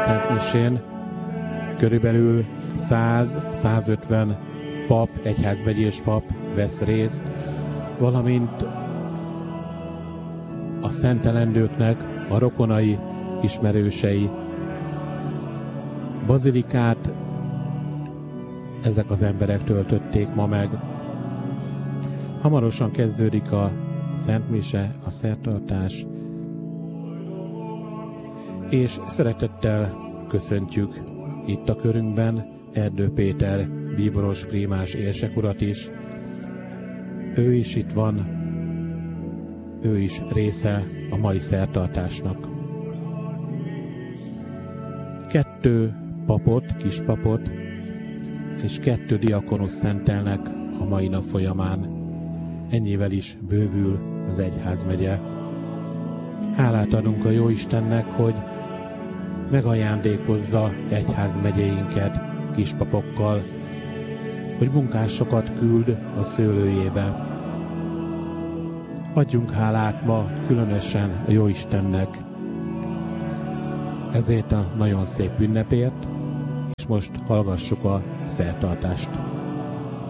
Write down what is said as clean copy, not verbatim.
szentmisén körülbelül 100-150 pap, egyházmegyés pap vesz részt, valamint a szentelendőknek a rokonai, ismerősei. Bazilikát ezek az emberek töltötték ma meg. Hamarosan kezdődik a szentmise, a szertartás, és szeretettel köszöntjük itt a körünkben Erdő Péter bíboros prímás érsek urat is. Ő is itt van, ő is része a mai szertartásnak. 2 papot, kispapot és 2 diakonusz szentelnek a mai nap folyamán. Ennyivel is bővül az egyházmegye. Hálát adunk a Jóistennek, hogy megajándékozza egyházmegyéinket kispapokkal, hogy munkásokat küld a szőlőjébe. Adjunk hálát ma különösen a Jóistennek ezért a nagyon szép ünnepért, és most hallgassuk a szertartást.